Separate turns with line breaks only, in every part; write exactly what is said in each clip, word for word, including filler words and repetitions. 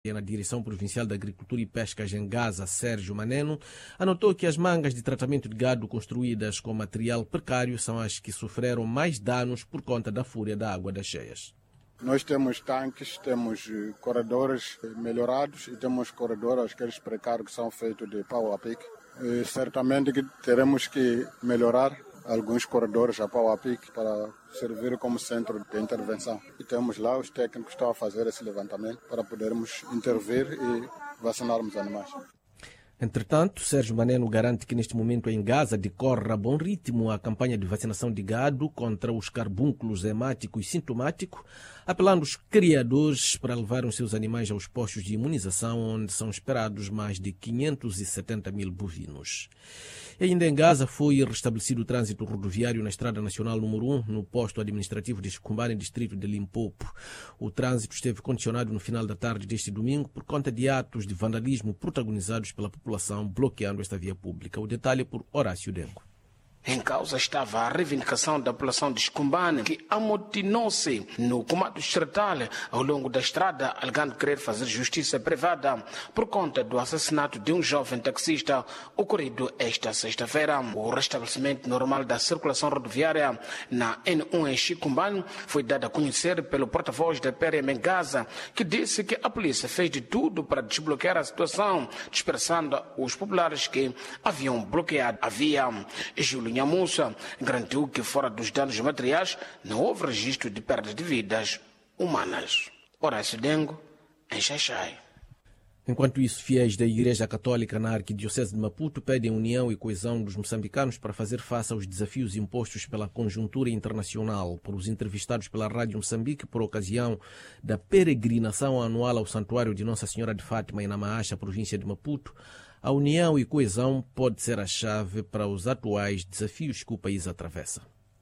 na Direção Provincial da Agricultura e Pescas em Gaza, Sérgio Maneno, anotou que as mangas de tratamento de gado construídas com material precário são as que sofreram mais danos por conta da fúria da água das cheias.
Nós temos tanques, temos corredores melhorados e temos corredores aqueles precários que são feitos de pau a pique. E certamente que teremos que melhorar alguns corredores a pau a pique para servir como centro de intervenção. E temos lá os técnicos que estão a fazer esse levantamento para podermos intervir e vacinarmos animais.
Entretanto, Sérgio Maneno garante que neste momento em Gaza decorre a bom ritmo a campanha de vacinação de gado contra os carbúnculos hemático e sintomático, apelando aos criadores para levarem os seus animais aos postos de imunização, onde são esperados mais de quinhentos e setenta mil bovinos. E ainda em Gaza foi restabelecido o trânsito rodoviário na Estrada Nacional número um, no posto administrativo de Chicumbane, distrito de Limpopo. O trânsito esteve condicionado no final da tarde deste domingo por conta de atos de vandalismo protagonizados pela população bloqueando esta via pública. O detalhe é por Horácio Dengo.
Em causa estava a reivindicação da população de Chicumbane, que amotinou-se no comando distrital ao longo da estrada, alegando querer fazer justiça privada por conta do assassinato de um jovem taxista ocorrido esta sexta-feira. O restabelecimento normal da circulação rodoviária na N um em Chicumbane foi dado a conhecer pelo porta-voz da P R M em Gaza, que disse que a polícia fez de tudo para desbloquear a situação, dispersando os populares que haviam bloqueado a via. Júlio Nhamussa garantiu que, fora dos danos materiais, não houve registro de perda de vidas humanas. Horácio Dengo, em Xaixai.
Enquanto isso, fiéis da Igreja Católica na Arquidiocese de Maputo pedem união e coesão dos moçambicanos para fazer face aos desafios impostos pela conjuntura internacional. Por os entrevistados pela Rádio Moçambique por ocasião da peregrinação anual ao Santuário de Nossa Senhora de Fátima em Namaacha, província de Maputo, a união e coesão pode ser a chave para os atuais desafios que o país atravessa.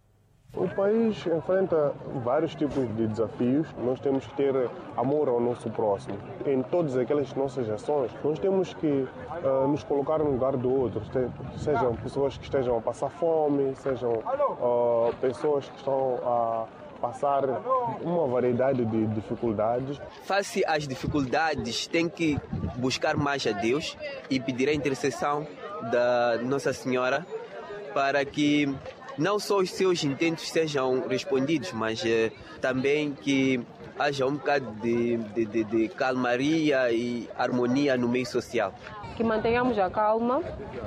O país enfrenta vários tipos de desafios. Nós temos que ter amor ao nosso próximo. Em todas aquelas nossas ações, nós temos que uh, nos colocar no lugar do outro. Sejam pessoas que estejam a passar fome, sejam uh, pessoas que estão a passar uma variedade de dificuldades.
Face às dificuldades, tem que buscar mais a Deus e pedir a intercessão da Nossa Senhora para que não só os seus intentos sejam respondidos, mas eh, também que haja um bocado de, de, de, de calmaria e harmonia no meio social.
Que mantenhamos a calma,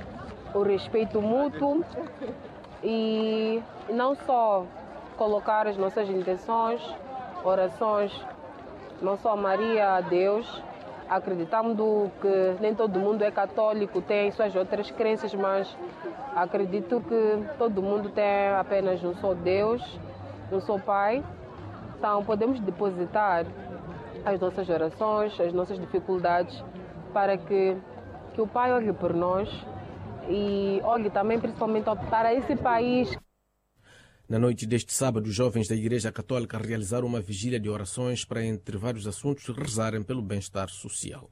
o respeito mútuo e não só colocar as nossas intenções, orações, não só a Maria, a Deus. Acreditamos que nem todo mundo é católico, tem suas outras crenças, mas acredito que todo mundo tem apenas um só Deus, um só Pai. Então podemos depositar as nossas orações, as nossas dificuldades, para que, que o Pai olhe por nós e olhe também principalmente para esse país.
Na noite deste sábado, os jovens da Igreja Católica realizaram uma vigília de orações para, entre vários assuntos, rezarem pelo bem-estar social.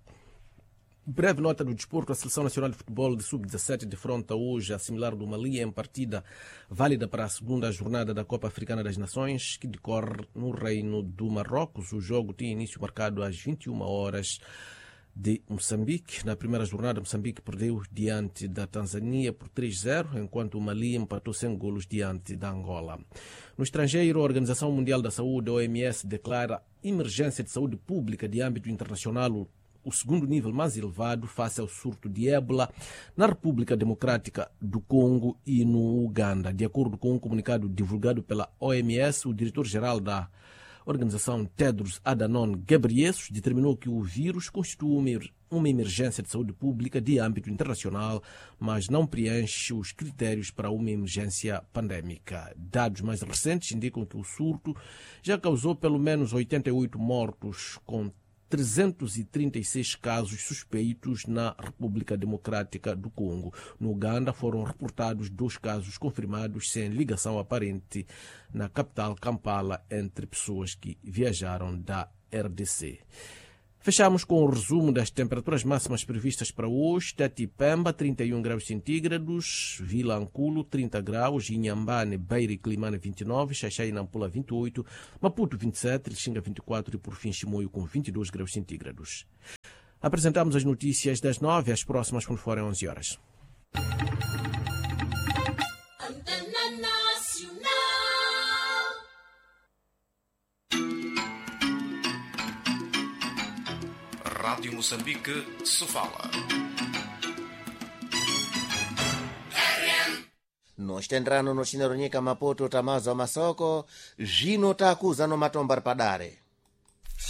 Breve nota do desporto. A Seleção Nacional de Futebol de sub dezassete defronta hoje a similar do Mali em partida válida para a segunda jornada da Copa Africana das Nações, que decorre no Reino do Marrocos. O jogo tem início marcado às vinte e uma horas de Moçambique. Na primeira jornada, Moçambique perdeu diante da Tanzânia por três a zero, enquanto o Mali empatou sem golos diante da Angola. No estrangeiro, a Organização Mundial da Saúde, O M S, declara emergência de saúde pública de âmbito internacional, o segundo nível mais elevado face ao surto de ébola na República Democrática do Congo e no Uganda. De acordo com um comunicado divulgado pela O M S, o diretor-geral da organização, Tedros Adhanom Ghebreyesus, determinou que o vírus constitui uma emergência de saúde pública de âmbito internacional, mas não preenche os critérios para uma emergência pandémica. Dados mais recentes indicam que o surto já causou pelo menos oitenta e oito mortos, com trezentos e trinta e seis casos suspeitos na República Democrática do Congo. No Uganda foram reportados dois casos confirmados sem ligação aparente na capital Kampala entre pessoas que viajaram da R D C. Fechamos com o resumo das temperaturas máximas previstas para hoje. Tete e Pemba, trinta e um graus centígrados. Vila Anculo, trinta graus. Inhambane, Beira e Climane, vinte e nove. Xaixai e Nampula, vinte e oito. Maputo, vinte e sete. Lixinga, vinte e quatro. E por fim, Chimoio, com vinte e dois graus centígrados. Apresentamos as notícias das nove, as próximas quando forem onze horas.
Rádio Moçambique se fala.
Nostendrano no chineronyeka mapoto tamazo masoko, jino takuza no matombar padare.